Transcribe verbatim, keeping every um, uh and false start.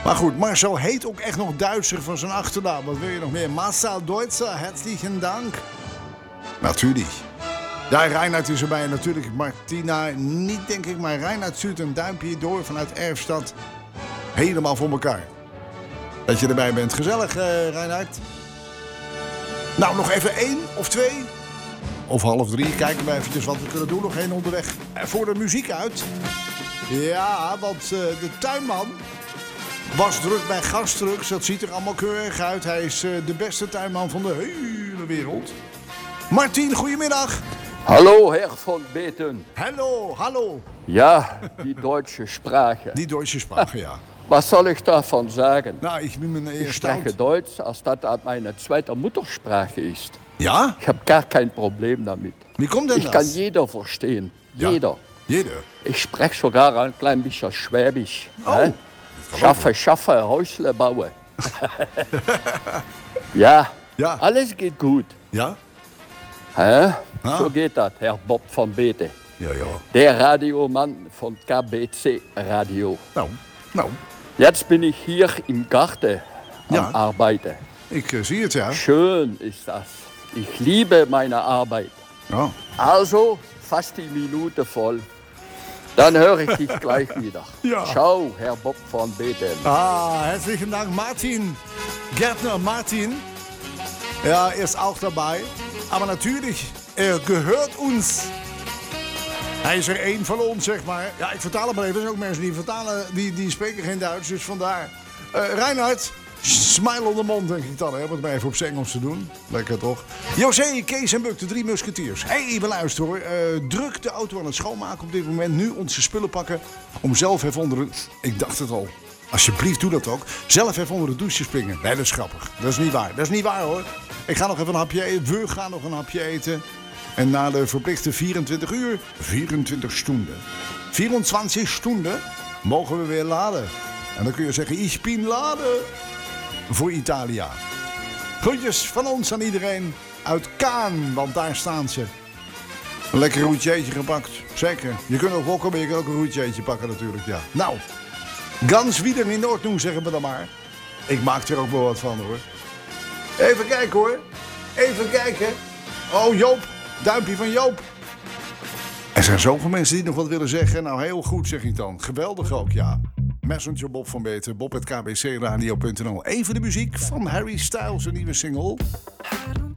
Maar goed, Marcel heet ook echt nog Duitser van zijn achternaam. Wat wil je nog meer? Marcel Deutzer, herzlichen Dank. Natuurlijk. Ja, Reinhard is erbij. Natuurlijk Martina niet, denk ik. Maar Reinhard stuurt een duimpje door vanuit Erfstad. Helemaal voor elkaar. Dat je erbij bent. Gezellig, uh, Reinhard. Nou, nog even één of twee. Of half drie. Kijken we eventjes wat we kunnen doen. Nog één onderweg voor de muziek uit. Ja, want uh, de tuinman was druk bij Gastrux. Dat ziet er allemaal keurig uit. Hij is uh, de beste tuinman van de hele wereld. Martin, goedemiddag. Hallo, Herr von Beten. Hallo, hallo. Ja, die deutsche Sprache. Die deutsche Sprache, ja. Was soll ich davon sagen? Nou, ich bin mir Ich erst spreche Deutsch, als das meine zweite Muttersprache ist. Ja? Ich habe gar kein Problem damit. Wie kommt denn Ich das? kann jeder verstehen. Ja. Jeder. Jeder. Ich spreche sogar ein klein bisschen Schwäbisch. Oh. Hä? Schaffe, schaffe, Häusle bauen. Ja, Ja. alles geht gut. Ja? Hä? Ah. So geht das, Herr Bob von Bete. Ja, ja. Der Radiomann von K B C Radio. Nou, nou. Jetzt bin ich hier im Garten am Ja. Arbeiten. Ik uh, zie het, ja. Schön ist das. Ich liebe meine Arbeit. Oh. Also, fast die Minute voll. Dann höre ich dich gleich wieder. Ja. Ciao, Herr Bob von Beten. Ah, herzlichen Dank, Martin. Gärtner Martin. Ja, er ist auch dabei. Aber natürlich, er gehört uns. Hij is er één van ons, zeg maar. Ja, ik vertaal het maar even. Er zijn ook mensen die vertalen, die, die spreken geen Duits, dus vandaar. Uh, Reinhard, smile on de mond, denk ik dan. Hè? Om het maar even op z'n Engels te doen. Lekker toch? José, Kees en Buk, de drie musketiers. Hé, hey, even luisteren hoor. Uh, druk de auto aan het schoonmaken op dit moment. Nu onze spullen pakken om zelf even onder de... Ik dacht het al. Alsjeblieft, doe dat ook. Zelf even onder de douche springen. Nee, dat is grappig. Dat is niet waar. Dat is niet waar hoor. Ik ga nog even een hapje eten. We gaan nog een hapje eten. En na de verplichte vierentwintig uur, vierentwintig stunden, vierentwintig stunden, mogen we weer laden. En dan kun je zeggen, ich bin laden voor Italia. Groetjes van ons aan iedereen uit Kaan, want daar staan ze. Een lekker roetjeetje gepakt, zeker. Je kunt ook wokken, maar je kunt ook een roetjeetje pakken natuurlijk, ja. Nou, ganz wieder in Ordnung, zeggen we dan maar. Ik maak er ook wel wat van hoor. Even kijken hoor. Even kijken. Oh Joop. Duimpje van Joop. Er zijn zoveel mensen die nog wat willen zeggen. Nou, heel goed zeg ik dan. Geweldig ook, ja. Messenger Bob van Beter, bob at k b c radio punt n l. Even de muziek van Harry Styles, een nieuwe single.